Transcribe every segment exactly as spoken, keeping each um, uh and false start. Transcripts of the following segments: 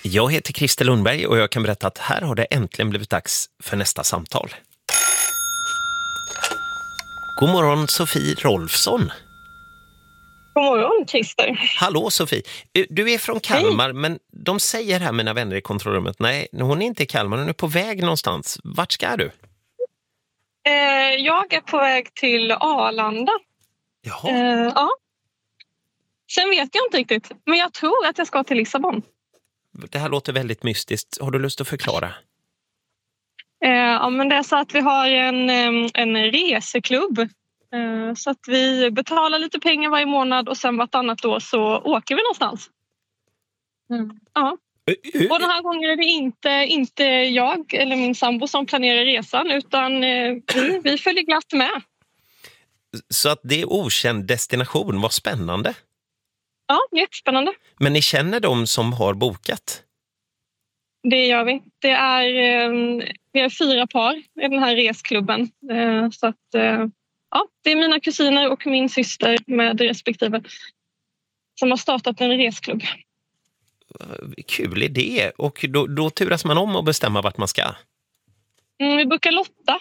Jag heter Christer Lundberg och jag kan berätta att här har det äntligen blivit dags för nästa samtal. God morgon Sofie Rolfsson. God morgon Christer. Hallå Sofie. Du är från Kalmar. Hej. Men de säger här mina vänner i kontrollrummet, nej hon är inte i Kalmar, hon är på väg någonstans. Vart ska du? Eh, jag är på väg till Arlanda. Jaha. Eh, ja. Sen vet jag inte riktigt, men jag tror att jag ska till Lissabon. Det här låter väldigt mystiskt. Har du lust att förklara? Eh, ja, men det är så att vi har en, en reseklubb. Eh, så att vi betalar lite pengar varje månad och sen vartannat år så åker vi någonstans. Mm. Ja. Och den här gången är det inte, inte jag eller min sambo som planerar resan utan eh, vi, vi följer glatt med. Så att det är okänd destination, vad spännande. Ja, jättespännande. Men ni känner de som har bokat? Det gör vi. Det är, eh, vi är fyra par i den här resklubben. Eh, så att, eh, ja, det är mina kusiner och min syster med respektive som har startat en resklubb. Kul idé. Och då, då turas man om att bestämma vart man ska? Mm, vi brukar lotta.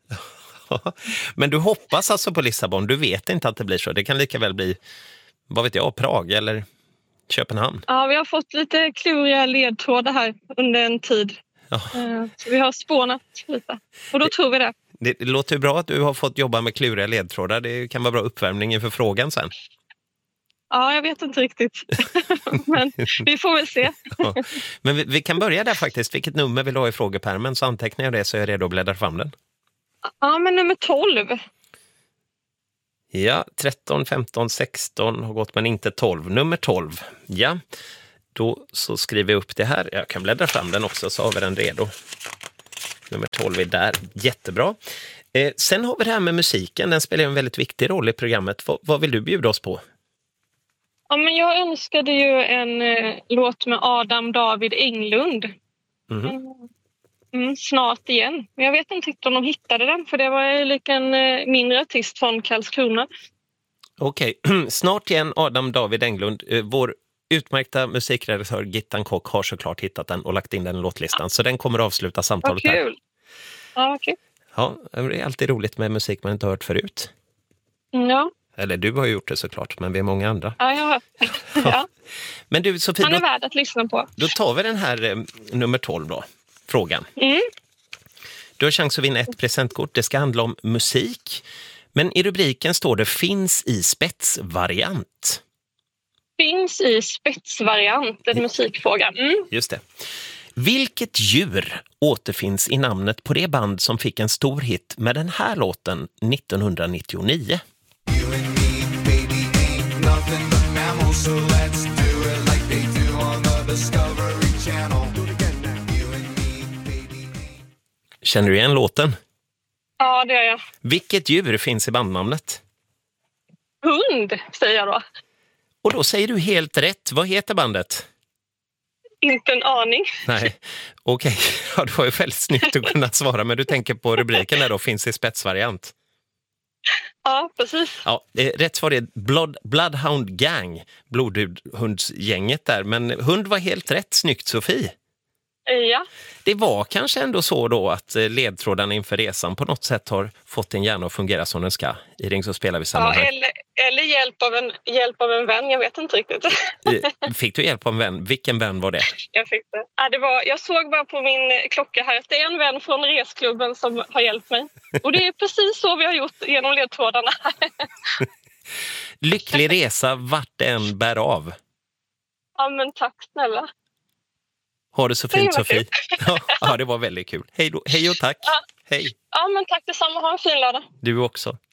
Men du hoppas alltså på Lissabon? Du vet inte att det blir så? Det kan lika väl bli, vad vet jag, Prag eller Köpenhamn? Ja, vi har fått lite kluriga ledtrådar här under en tid. Ja. Så vi har spånat lite. Och då det, tror vi det. Det låter ju bra att du har fått jobba med kluriga ledtrådar. Det kan vara bra uppvärmning inför frågan sen. Ja, jag vet inte riktigt. Men vi får väl se. Ja. Men vi, vi kan börja där faktiskt. Vilket nummer vill du ha i frågepärmen? Så antecknar jag det så är jag redo att bläddra fram den. Ja, men nummer tolv. Ja, tretton, femton, sexton har gått men inte tolv. Nummer tolv. Ja, då så skriver jag upp det här. Jag kan bläddra fram den också så har vi den redo. Nummer tolv är där. Jättebra. Eh, sen har vi det här med musiken. Den spelar en väldigt viktig roll i programmet. V- vad vill du bjuda oss på? Ja, men jag önskade ju en eh, låt med Adam David Englund. Mm-hmm. Mm, snart igen. Men jag vet inte om de hittade den. För det var ju lika en eh, mindre artist från Karlskrona. Okej, okay. Snart igen Adam David Englund. Eh, vår utmärkta musikredaktör Gittan Kock har såklart hittat den och lagt in den i låtlistan. Ja. Så den kommer att avsluta samtalet vad kul. här. Ja, vad kul. Ja, det är alltid roligt med musik man inte har hört förut. Ja. Eller du har gjort det såklart, men vi är många andra. Ja, jag har ja. Men du, Sofie, han är då, värd att lyssna på. Då tar vi den här eh, nummer tolv då, frågan. Mm. Du har chans att vinna ett presentkort. Det ska handla om musik. Men i rubriken står det finns i spetsvariant. Finns i spetsvariant, en musikfråga. Mm. Just det. Vilket djur återfinns i namnet på det band som fick en stor hit med den här låten nittonhundranittionio? Känner du igen låten? Ja, det gör jag. Vilket djur finns i bandnamnet? Hund, säger jag då. Och då säger du helt rätt. Vad heter bandet? Inte en aning. Nej, okej. Okay. Ja, det var ju väldigt snyggt att kunna svara. Men du tänker på rubriken där då, finns i spetsvariant. Ja, precis. Ja, rätt svar är Blood, Bloodhound Gang, blodhundsgänget där. Men hund var helt rätt, snyggt Sofie. Ja. Det var kanske ändå så då att ledtrådarna inför resan på något sätt har fått en hjärna att fungera som den ska. I Ring så spelar vi sammanhang. Ja, eller, eller hjälp, av en, hjälp av en vän, jag vet inte riktigt. Fick du hjälp av en vän? Vilken vän var det? Jag fick det. Ja, det var, jag såg bara på min klocka här att det är en vän från resklubben som har hjälpt mig. Och det är precis så vi har gjort genom ledtrådarna. Lycklig resa vart än bär av. Ja, men tack snälla. Har det så fint, Sofie. Ja, det var väldigt kul. Hej, då. Hej och tack. Ja. Hej. Ja, men tack detsamma. Ha en fin lördag. Du också.